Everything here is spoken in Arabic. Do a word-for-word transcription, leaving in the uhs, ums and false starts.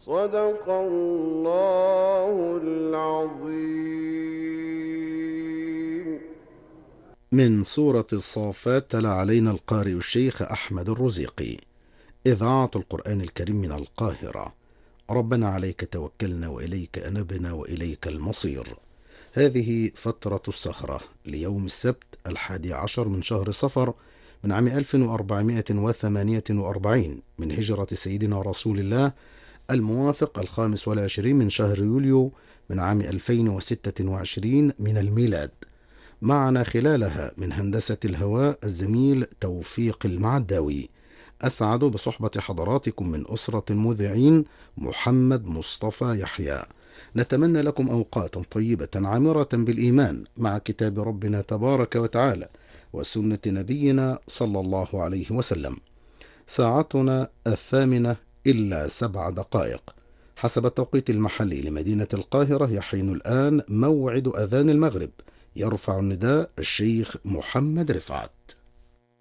صدق الله العظيم. من سورة الصافات تلا علينا القارئ الشيخ أحمد الرزيقي. إذاعة القرآن الكريم من القاهرة. ربنا عليك توكلنا وإليك أنبنا وإليك المصير. هذه فترة السهرة ليوم السبت الحادي عشر من شهر صفر من عام ألف وأربعمائة وثمانية وأربعين من هجرة سيدنا رسول الله، الموافق الخامس والعشرين من شهر يوليو من عام ألفين وستة وعشرين من الميلاد. معنا خلالها من هندسة الهواء الزميل توفيق المعداوي. أسعد بصحبة حضراتكم من أسرة المذيعين محمد مصطفى يحيى. نتمنى لكم أوقاتا طيبة عامرة بالإيمان مع كتاب ربنا تبارك وتعالى وسنة نبينا صلى الله عليه وسلم. ساعتنا الثامنة إلا سبع دقائق حسب التوقيت المحلي لمدينة القاهرة. يحين الآن موعد أذان المغرب. يرفع النداء الشيخ محمد رفعت.